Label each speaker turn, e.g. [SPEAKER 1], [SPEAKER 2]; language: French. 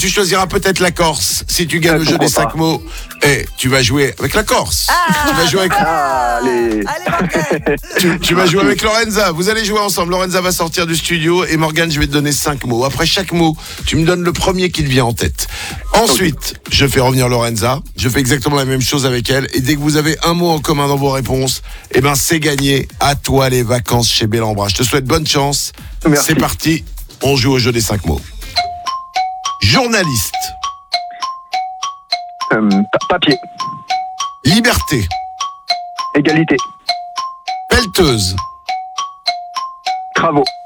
[SPEAKER 1] Tu choisiras peut-être la Corse si tu gagnes le jeu des 5 mots. Et tu vas jouer avec la Corse. Tu vas jouer avec...
[SPEAKER 2] Allez,
[SPEAKER 3] Morgane.
[SPEAKER 1] Tu vas jouer avec Lorenza. Vous allez jouer ensemble. Lorenza va sortir du studio et Morgane, je vais te donner 5 mots. Après chaque mot, tu me donnes le premier qui te vient en tête. Ensuite, je fais revenir Lorenza. Je fais exactement la même chose avec elle. Et dès que vous avez un mot en commun dans vos réponses, eh ben c'est gagné. À toi les vacances chez Bellambra. Je te souhaite bonne chance.
[SPEAKER 2] Merci.
[SPEAKER 1] C'est parti. On joue au jeu des 5 mots. Journaliste.
[SPEAKER 2] Papier,
[SPEAKER 1] Liberté.
[SPEAKER 2] égalité,
[SPEAKER 1] Pelleteuse.
[SPEAKER 2] travaux,